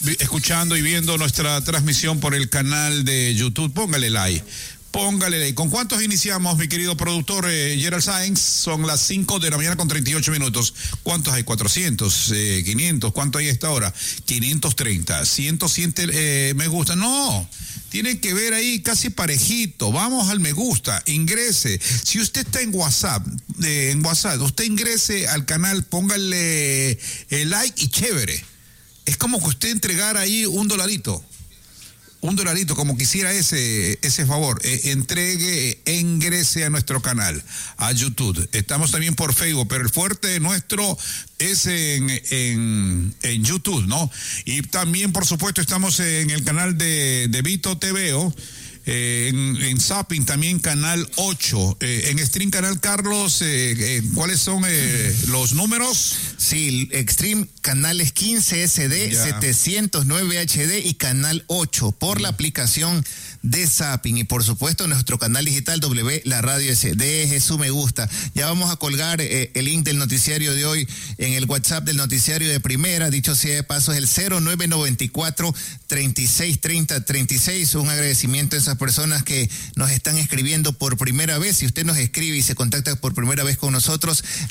escuchando y viendo nuestra transmisión por el canal de YouTube, póngale like. Póngale like. ¿Con cuántos iniciamos, mi querido productor Gerald Sáenz? Son las 5 de la mañana con 38 minutos. ¿Cuántos hay? 400, 500. ¿Cuánto hay a esta hora? 530. 107 me gusta. No, tiene que ver ahí casi parejito. Vamos al me gusta, ingrese. Si usted está en WhatsApp, usted ingrese al canal, póngale like y chévere. Es como que usted entregara ahí $1. $1, como quisiera ese favor. Ingrese a nuestro canal, a YouTube. Estamos también por Facebook, pero el fuerte nuestro es en YouTube, ¿no? Y también, por supuesto, estamos en el canal de Vito TVO. En Zapping también canal 8, en Stream canal Carlos, ¿cuáles son los números? Sí, Extreme canales 15 SD, 709 HD y canal 8 por la aplicación de Zapping, y por supuesto nuestro canal digital La Radio S. Deje su me gusta. Ya vamos a colgar el link del noticiario de hoy en el WhatsApp del noticiario de Primera. Dicho sea de paso, es el 0994 3630 36. Un agradecimiento a esas personas que nos están escribiendo por primera vez. Si usted nos escribe y se contacta por primera vez con nosotros,